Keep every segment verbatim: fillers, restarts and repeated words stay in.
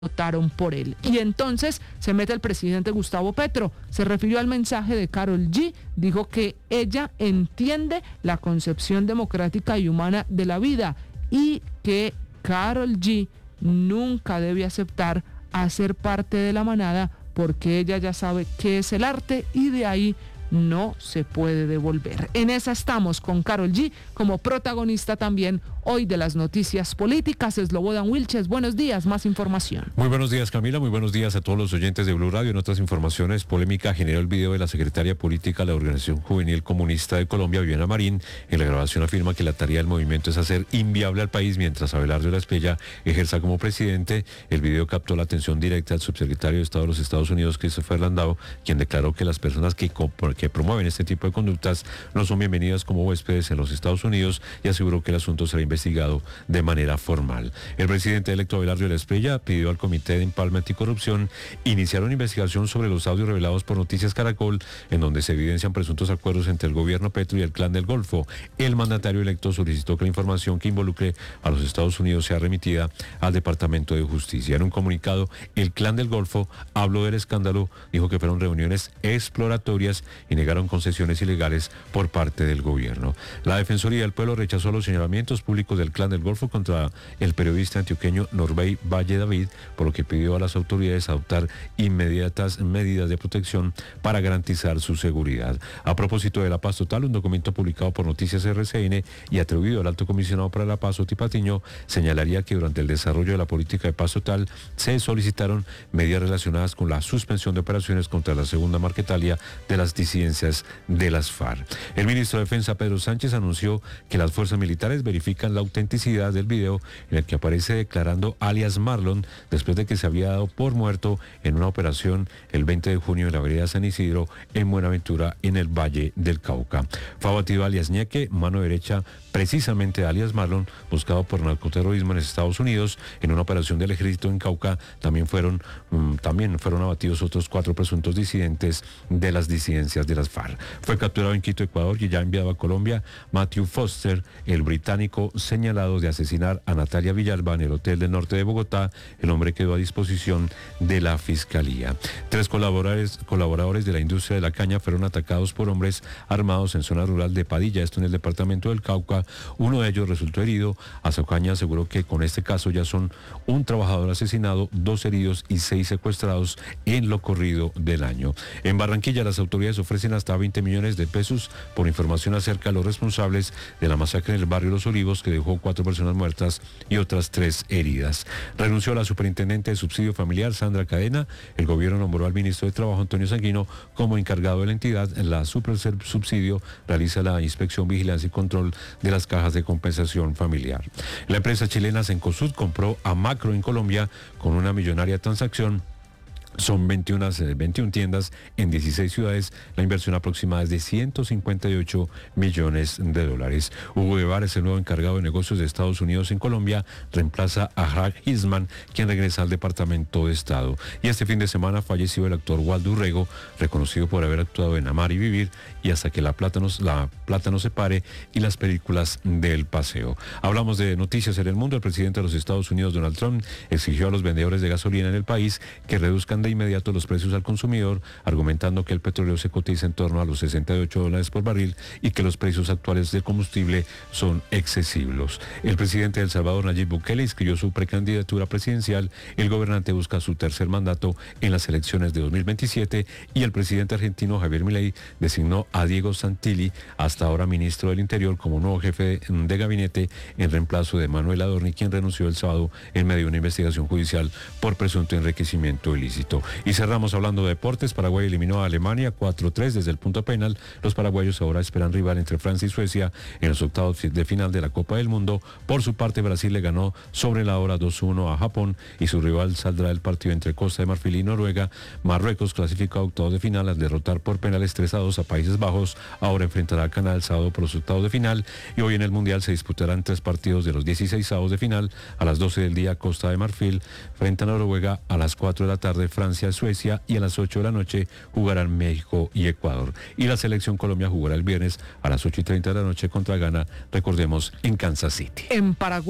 votaron por él. Y entonces se mete el presidente Gustavo Petro, se refirió al mensaje de Karol G, dijo que ella entiende la concepción democrática y humana de la vida y que Karol G nunca debe aceptar hacer parte de la manada porque ella ya sabe qué es el arte y de ahí no se puede devolver. En esa estamos con Karol G como protagonista también hoy de las noticias políticas. Slobodan Wilches, buenos días, más información. Muy buenos días, Camila, muy buenos días a todos los oyentes de Blue Radio. En otras informaciones, polémica generó el video de la secretaria política de la Organización Juvenil Comunista de Colombia, Viviana Marín. En la grabación afirma que la tarea del movimiento es hacer inviable al país mientras Abelardo de la Espriella ejerza como presidente. El video captó la atención directa del subsecretario de Estado de los Estados Unidos, Christopher Landau, quien declaró que las personas que, que promueven este tipo de conductas no son bienvenidas como huéspedes en los Estados Unidos y aseguró que el asunto será investigado de manera formal. El presidente electo Abelardo de la Espriella pidió al Comité de Empalme Anticorrupción iniciar una investigación sobre los audios revelados por Noticias Caracol, en donde se evidencian presuntos acuerdos entre el gobierno Petro y el Clan del Golfo. El mandatario electo solicitó que la información que involucre a los Estados Unidos sea remitida al Departamento de Justicia. En un comunicado, el Clan del Golfo habló del escándalo, dijo que fueron reuniones exploratorias y negaron concesiones ilegales por parte del gobierno. La Defensoría del Pueblo rechazó los señalamientos públicos del Clan del Golfo contra el periodista antioqueño Norbey Valle David, por lo que pidió a las autoridades adoptar inmediatas medidas de protección para garantizar su seguridad. A propósito de la paz total, un documento publicado por Noticias R C N y atribuido al Alto Comisionado para la Paz, Oti Patiño, señalaría que durante el desarrollo de la política de paz total se solicitaron medidas relacionadas con la suspensión de operaciones contra la segunda Marquetalia de las disidencias de las FARC. El ministro de Defensa, Pedro Sánchez, anunció que las fuerzas militares verifican la autenticidad del video en el que aparece declarando alias Marlon después de que se había dado por muerto en una operación el veinte de junio en la vereda San Isidro en Buenaventura, en el Valle del Cauca. Fue abatido alias Ñeque, mano derecha precisamente alias Marlon, buscado por narcoterrorismo en Estados Unidos. En una operación del ejército en Cauca también fueron, um, también fueron abatidos otros cuatro presuntos disidentes de las disidencias de las FARC. Fue capturado en Quito, Ecuador, y ya enviado a Colombia Matthew Foster, el británico señalado de asesinar a Natalia Villalba en el hotel del norte de Bogotá. El hombre quedó a disposición de la Fiscalía. Tres colaboradores, colaboradores de la industria de la caña fueron atacados por hombres armados en zona rural de Padilla, esto en el departamento del Cauca. Uno de ellos resultó herido. Azocaña aseguró que con este caso ya son un trabajador asesinado, dos heridos y seis secuestrados en lo corrido del año. En Barranquilla, las autoridades ofrecen hasta veinte millones de pesos por información acerca de los responsables de la masacre en el barrio Los Olivos, que dejó cuatro personas muertas y otras tres heridas. Renunció la superintendente de subsidio familiar, Sandra Cadena. El gobierno nombró al ministro de Trabajo, Antonio Sanguino, como encargado de la entidad. La Supersubsidio realiza la inspección, vigilancia y control de las cajas de compensación familiar. La empresa chilena Cencosud compró a Macro en Colombia con una millonaria transacción. Son veintiuna, veintiuna tiendas en dieciséis ciudades. La inversión aproximada es de ciento cincuenta y ocho millones de dólares. Hugo Guevara es el nuevo encargado de negocios de Estados Unidos en Colombia. Reemplaza a Hugh Eastman, quien regresa al Departamento de Estado. Y este fin de semana falleció el actor Waldo Urrego, reconocido por haber actuado en Amar y Vivir y Hasta que la plata nos, la plata nos separe y las películas del Paseo. Hablamos de noticias en el mundo. El presidente de los Estados Unidos, Donald Trump, exigió a los vendedores de gasolina en el país que reduzcan de inmediato los precios al consumidor, argumentando que el petróleo se cotiza en torno a los sesenta y ocho dólares por barril y que los precios actuales del combustible son excesivos. El presidente de El Salvador, Nayib Bukele, inscribió su precandidatura presidencial. El gobernante busca su tercer mandato en las elecciones de dos mil veintisiete y el presidente argentino, Javier Milei, designó a Diego Santilli, hasta ahora ministro del Interior, como nuevo jefe de gabinete en reemplazo de Manuel Adorni, quien renunció el sábado en medio de una investigación judicial por presunto enriquecimiento ilícito. Y cerramos hablando de deportes. Paraguay eliminó a Alemania cuatro tres desde el punto penal. Los paraguayos ahora esperan rival entre Francia y Suecia en los octavos de final de la Copa del Mundo. Por su parte, Brasil le ganó sobre la hora dos uno a Japón y su rival saldrá del partido entre Costa de Marfil y Noruega. Marruecos clasificó a octavos de final al derrotar por penales tres a dos a Países Bajos. Ahora enfrentará a Canadá el sábado por los octavos de final. Y hoy en el Mundial se disputarán tres partidos de los dieciséis avos de final. A las doce del día, Costa de Marfil frente a Noruega. A las cuatro de la tarde, Francia, Suecia, y a las ocho de la noche jugarán México y Ecuador. Y la selección Colombia jugará el viernes a las ocho y treinta de la noche contra Ghana, recordemos, en Kansas City. En Paraguay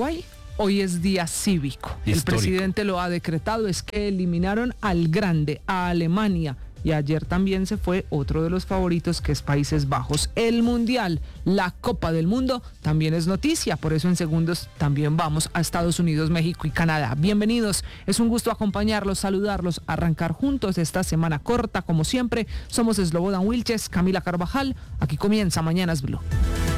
hoy es día cívico. Histórico. El presidente lo ha decretado, es que eliminaron al grande, a Alemania. Y ayer también se fue otro de los favoritos, que es Países Bajos. El Mundial, la Copa del Mundo, también es noticia. Por eso en segundos también vamos a Estados Unidos, México y Canadá. Bienvenidos, es un gusto acompañarlos, saludarlos, arrancar juntos esta semana corta. Como siempre, somos Slobodan Wilches, Camila Carvajal. Aquí comienza Mañanas Blue.